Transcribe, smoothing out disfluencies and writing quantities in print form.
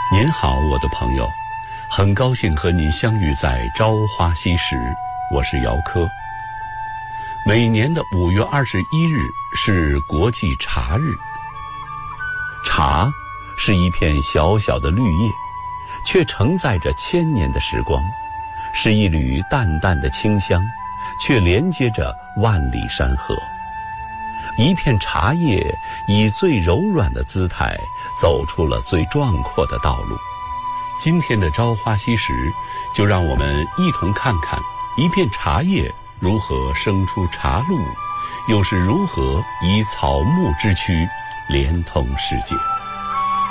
您好，我的朋友，很高兴和您相遇在朝花夕拾，我是姚科。每年的5月21日是国际茶日。茶是一片小小的绿叶，却承载着千年的时光，是一缕淡淡的清香，却连接着万里山河。一片茶叶以最柔软的姿态走出了最壮阔的道路。今天的朝花夕拾，就让我们一同看看一片茶叶如何生出茶路，又是如何以草木之躯连通世界。